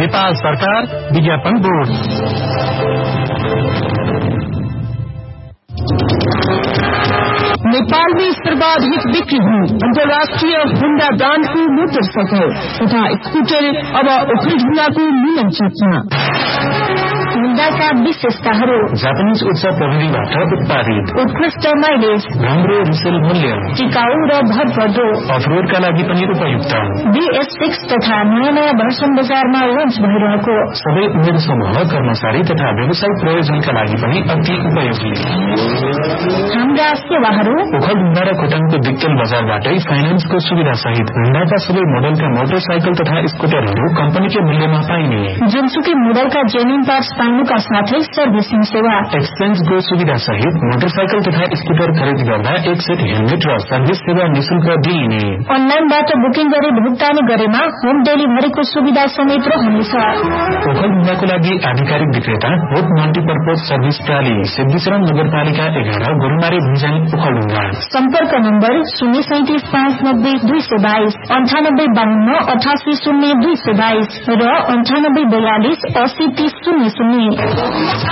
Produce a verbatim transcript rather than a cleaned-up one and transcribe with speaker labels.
Speaker 1: नेपाल सरकार विज्ञापन बोर्ड।
Speaker 2: नेपाल में सर्वाधिक बिक्री हुई अंतर्राष्ट्रीय हुंडा ब्रांड को मोटरसाइकिल तथा स्कूटर अब ओखलढुंगा को मिलन चौकमा। हुंडाका विशेषताहरू:
Speaker 1: जापानीज उच्च प्रविधिबाट उत्पादित,
Speaker 2: उत्कृष्ट माइलेज,
Speaker 1: राम्रो रिसेल मूल्य,
Speaker 2: टिकाऊ र भरपर्दो,
Speaker 1: अफरोडका लागि पनि उपयुक्त।
Speaker 2: बीएस सिक्स तथा नयाँ नयाँ भर्सन बजारमा लन्च भइरहेको,
Speaker 1: सबै उमेर समूह, कर्मचारी तथा व्यवसायिक प्रयोजनका लागि पनि अति उपयोगी।
Speaker 2: हाम्रा सेवाहरू:
Speaker 1: ओखलढुंगा र खोटाङको दिक्तेल बजारबाटै फाइनेन्सको सुविधा सहित हुंडाका सबै मोडलका मोटरसाइकल तथा स्कुटरहरू कम्पनीकै मूल्यमा पाइने,
Speaker 2: जुनसुकै मोडलका जेन्युन पार्ट्स पाउनुका साथै सर्भिसिङ सेवा,
Speaker 1: एक्सचेन्जको सुविधा सहित मोटरसाइकल तथा स्कुटर खरिद गर्दा एक सेट हेलमेट र सर्भिस सेवा निशुल्क दिइने।
Speaker 2: अनलाइनबाट बुकिङ गरी भुक्तानी गरेमा होम डेलिभरीको सुविधा समेत रहनेछ।
Speaker 1: ओखलढुंगाको लागि आधिकारिक विक्रेता होप मल्टीपर्पज सर्भिस प्राली, सिद्धिचरण नगरपालिका एघार, गोरुमारी भुइँचाङ, ओखलढुंगा।
Speaker 2: सम्पर्क नम्बर शून्य सैतिस पाँच नब्बे दुई सय बाइस, अन्ठानब्बे बाहन्न अठासी शून्य दुई सय बाइस र अन्ठानब्बे बयालिस अस्सी तीस शून्य शून्य।